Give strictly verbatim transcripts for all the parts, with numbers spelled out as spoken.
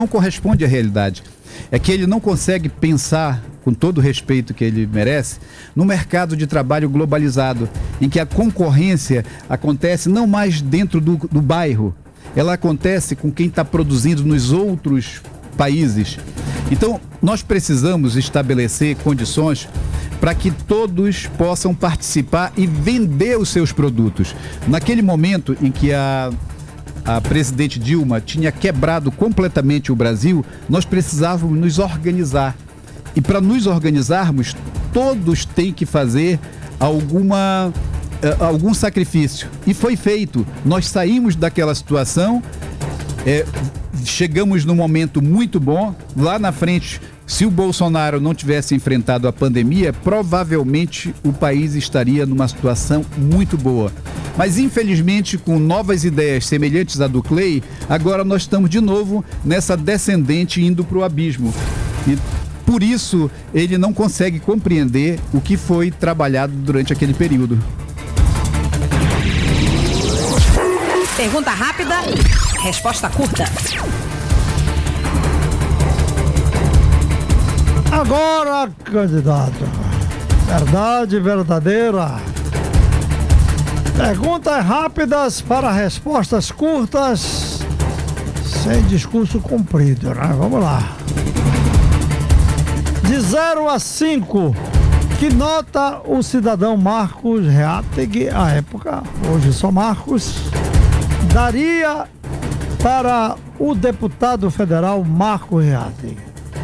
não corresponde à realidade. É que ele não consegue pensar, com todo o respeito que ele merece, no mercado de trabalho globalizado, em que a concorrência acontece não mais dentro do, do bairro, ela acontece com quem está produzindo nos outros países. Então, nós precisamos estabelecer condições para que todos possam participar e vender os seus produtos. Naquele momento em que a, a presidente Dilma tinha quebrado completamente o Brasil, nós precisávamos nos organizar. E para nos organizarmos, todos têm que fazer alguma, uh, algum sacrifício. E foi feito. Nós saímos daquela situação, é, chegamos num momento muito bom. Lá na frente, se o Bolsonaro não tivesse enfrentado a pandemia, provavelmente o país estaria numa situação muito boa. Mas, infelizmente, com novas ideias semelhantes à do Clay, agora nós estamos de novo nessa descendente indo para o abismo. E por isso, ele não consegue compreender o que foi trabalhado durante aquele período. Pergunta rápida, resposta curta. Agora, candidato, verdade verdadeira. Perguntas rápidas para respostas curtas, sem discurso comprido, né? Vamos lá. De zero a cinco, que nota o cidadão Marcos Reateg, à época, hoje só Marcos, daria para o deputado federal Marco Reateg?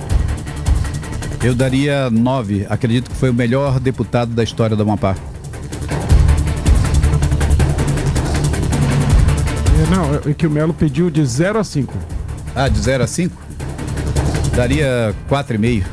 Eu daria nove. Acredito que foi o melhor deputado da história do Amapá. Não, é que o Melo pediu de zero a cinco. Ah, de zero a cinco? Daria quatro e meio.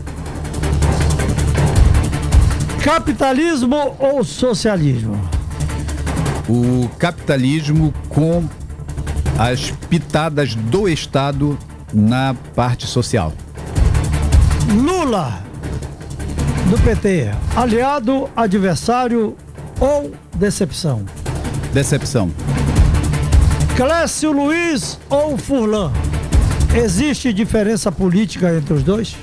Capitalismo ou socialismo? O capitalismo com as pitadas do Estado na parte social. Lula, do P T, aliado, adversário ou decepção? Decepção. Clécio Luiz ou Furlan? Existe diferença política entre os dois?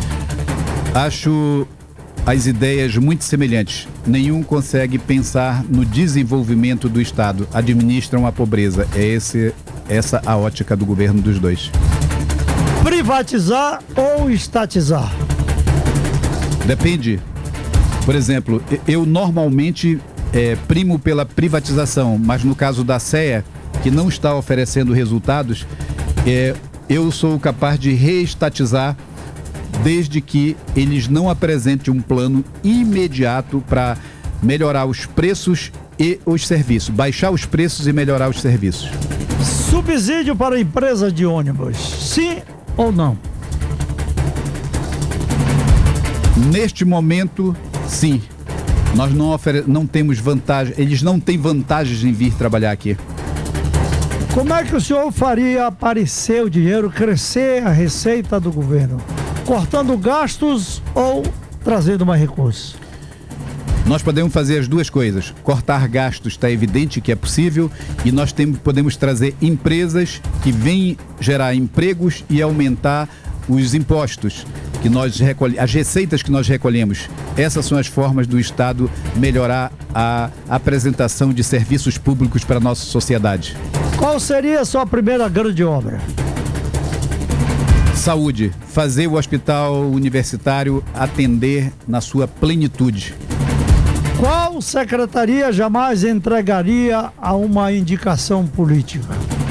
Acho as ideias muito semelhantes. Nenhum consegue pensar no desenvolvimento do Estado. Administram a pobreza. É esse, essa a ótica do governo dos dois. Privatizar ou estatizar? Depende. Por exemplo, eu normalmente é, primo pela privatização, mas no caso da C E A, que não está oferecendo resultados, é, eu sou capaz de reestatizar desde que eles não apresentem um plano imediato para melhorar os preços e os serviços, baixar os preços e melhorar os serviços. Subsídio para empresa de ônibus, sim ou não? Neste momento, sim. Nós não, ofere... não temos vantagem, eles não têm vantagens em vir trabalhar aqui. Como é que o senhor faria aparecer o dinheiro, crescer a receita do governo? Cortando gastos ou trazendo mais recursos? Nós podemos fazer as duas coisas. Cortar gastos está evidente que é possível e nós temos, podemos trazer empresas que vêm gerar empregos e aumentar os impostos que nós recolhemos, as receitas que nós recolhemos. Essas são as formas do Estado melhorar a apresentação de serviços públicos para a nossa sociedade. Qual seria a sua primeira grande obra? Saúde. Fazer o hospital universitário atender na sua plenitude. Qual secretaria jamais entregaria a uma indicação política?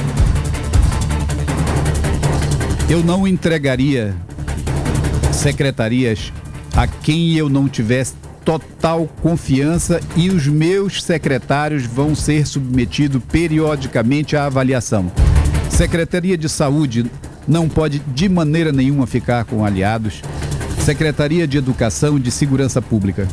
Eu não entregaria secretarias a quem eu não tivesse total confiança e os meus secretários vão ser submetidos periodicamente à avaliação. Secretaria de Saúde não pode de maneira nenhuma ficar com aliados. Secretaria de Educação e de Segurança Pública.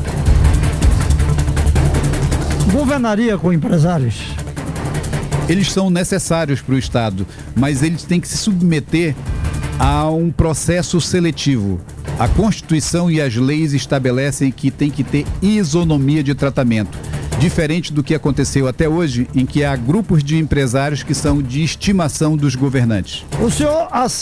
Governaria com empresários? Eles são necessários para o Estado, mas eles têm que se submeter a um processo seletivo. A Constituição e as leis estabelecem que tem que ter isonomia de tratamento. diferente do que aconteceu até hoje, em que há grupos de empresários que são de estimação dos governantes. O senhor